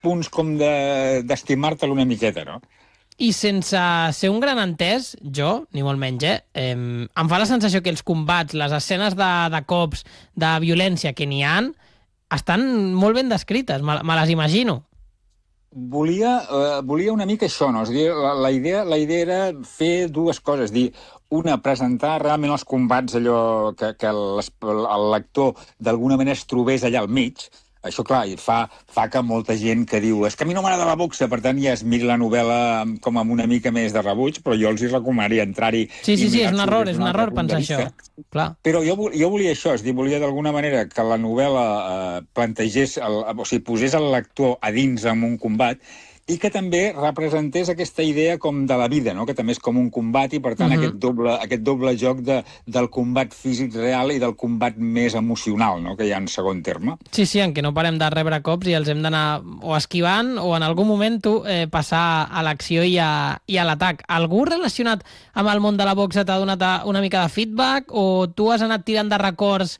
punts com d'estimar-te-lo una miqueta, no? I sense ser un gran entès, jo, ni molt menys, em fa la sensació que els combats, les escenes de cops, de violència que n'hi ha, estan molt ben descrites, me les imagino. Volia una mica això, no? És a dir, la idea era fer dues coses, dir, una, presentar realment els combats, allò que el lector d'alguna manera es trobés allà al mig. Això, clar, fa que molta gent que diu és que a mi no m'agrada la boxa, per tant ja es miri la novel·la com amb una mica més de rebuig, però jo els hi recomanaria entrar-hi... Sí, és un error pensar això. Clar. Però jo volia això, és dir, volia d'alguna manera que la novel·la plantegés, o sigui, posés el lector a dins en un combat, i que també representés aquesta idea com de la vida, no? Que també és com un combat i, per tant, aquest doble joc del combat físic real i del combat més emocional, no? Que hi ha en segon terme. Sí, en què no parem de rebre cops i els hem d'anar o esquivant o en algun moment passar a l'acció i a l'atac. Algú relacionat amb el món de la boxa t'ha donat una mica de feedback o tu has anat tirant de records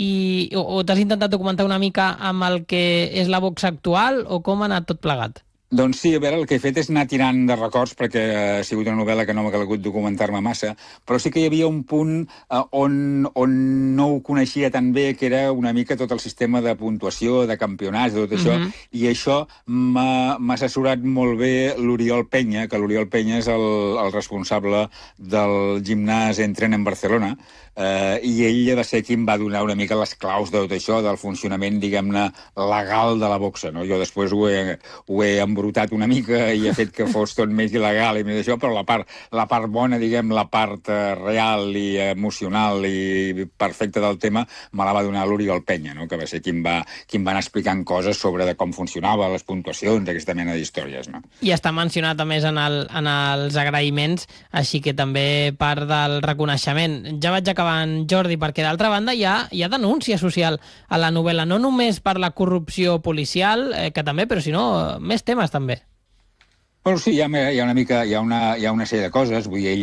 o t'has intentat documentar una mica amb el que és la boxa actual o com ha anat tot plegat? Doncs sí, a veure, el que he fet és anar tirant de records perquè ha sigut una novel·la que no m'ha calgut documentar-me massa, però sí que hi havia un punt on no ho coneixia tan bé, que era una mica tot el sistema de puntuació, de campionats, de tot això, i això m'ha assessorat molt bé l'Oriol Penya, que l'Oriol Penya és el responsable del gimnàs Entren en Barcelona, i ell va ser qui em va donar una mica les claus de tot això, del funcionament, diguem-ne, legal de la boxa, no? Jo després ho he embrutat una mica i he fet que fos tot més il·legal i més això, però la part bona, diguem, la part real i emocional i perfecta del tema me la va donar l'Oriol Penya, no? Que va ser qui em va anar explicant coses sobre de com funcionava, les puntuacions, aquesta mena d'històries, no? I està mencionat a més en els agraïments, així que també part del reconeixement. Ja vaig acabant, Jordi, perquè d'altra banda hi ha denúncia social a la novel·la, no només per la corrupció policial, que també, però sinó més temes també. Bueno, sí, hi ha una sèrie de coses. Vull dir,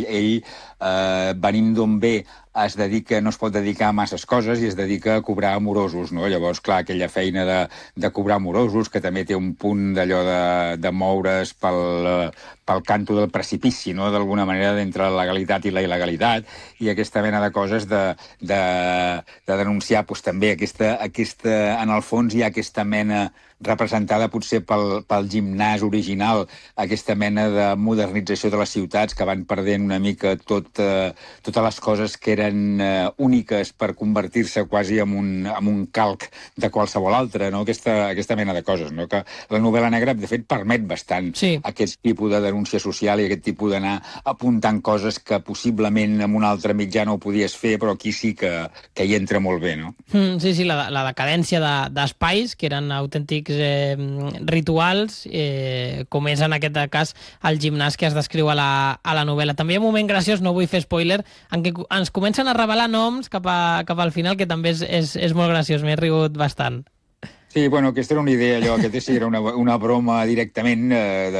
ell venint d'on ve, no es pot dedicar a masses coses i es dedica a cobrar amorosos, no? Llavors, clar, aquella feina de cobrar amorosos, que també té un punt d'allò de moure's pel canto del precipici, no? D'alguna manera, entre la legalitat i la il·legalitat, i aquesta mena de coses de denunciar, doncs, també en el fons hi ha aquesta mena representada potser pel gimnàs original, aquesta mena de modernització de les ciutats que van perdent una mica totes les coses que eren úniques per convertir-se quasi en un calc de qualsevol altra, no? Aquesta mena de coses, no? Que la novel·la negra, de fet, permet bastant aquest tipus de denúncia social i aquest tipus d'anar apuntant coses que possiblement en un altre mitjà no ho podies fer, però aquí sí que hi entra molt bé, no? Sí, la decadència d'espais, que eren autèntics rituals, com és en aquest cas el gimnàs que es descriu a la novel·la. També hi ha un moment graciós, no vull fer spoiler, en què ens comencen a revelar noms cap al final, que també és molt graciós, m'he rigut bastant. Sí, bueno, aquesta era una idea, aquesta sí era una broma directament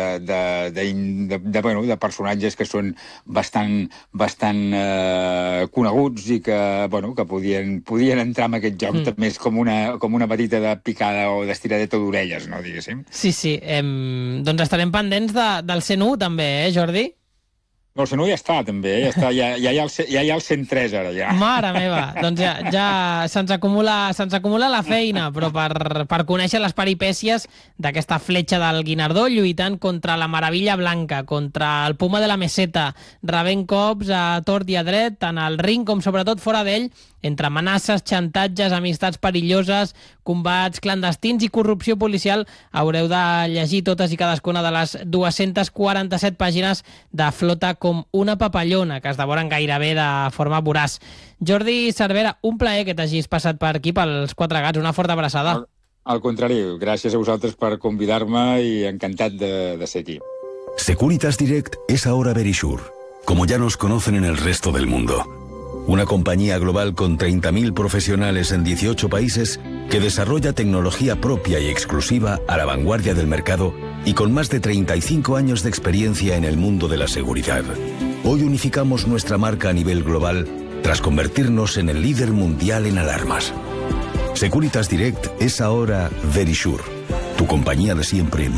de personatges que són bastant coneguts i que podien entrar en aquest joc també com una petita de picada o d'estiradeta d'orelles, no, diguéssim. Sí, doncs estarem pendents del 101 també, Jordi? No, el 101 ja està, també, ja hi ha el 103 ara, ja. Mare meva, doncs ja se'ns acumula la feina, però per conèixer les peripècies d'aquesta fletxa del Guinardó lluitant contra la Maravilla Blanca, contra el Puma de la Meseta, rebent cops a tort i a dret, tant al ring com sobretot fora d'ell, entre amenaces, xantatges, amistats perilloses, combats clandestins i corrupció policial. Haureu de llegir totes i cadascuna de les 247 pàgines de Flota com una papallona, que es devoren gairebé de forma voraç. Jordi Cervera, un plaer que t'hagis passat per aquí, pels Quatre Gats. Una forta abraçada. Al contrari, gràcies a vosaltres per convidar-me i encantat de ser aquí. Securitas Direct es ahora Verisure, como ya nos conocen en el resto del mundo. Una compañía global con 30.000 profesionales en 18 países que desarrolla tecnología propia y exclusiva a la vanguardia del mercado y con más de 35 años de experiencia en el mundo de la seguridad. Hoy unificamos nuestra marca a nivel global tras convertirnos en el líder mundial en alarmas. Securitas Direct es ahora Verisure. Tu compañía de siempre